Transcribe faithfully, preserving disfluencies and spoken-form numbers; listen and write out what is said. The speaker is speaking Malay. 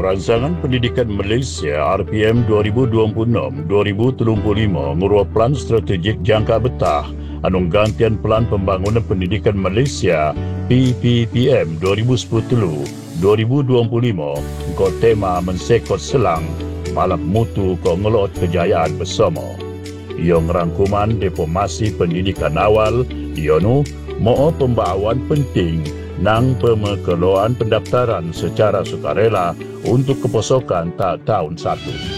Rancangan Pendidikan Malaysia R P M dua ribu dua puluh enam dua ribu tiga puluh lima ngurus Plan Strategik Jangka Betah anung gantian Pelan Pembangunan Pendidikan Malaysia P P P M dua ribu sepuluh dua ribu dua puluh lima ko tema mensekot selang malap mutu ko ngelot kejayaan bersama. Yang rangkuman diplomasi pendidikan awal, ionu mau pembawaan penting nang pemekeloan pendaftaran secara sukarela untuk keposokan tahun satu.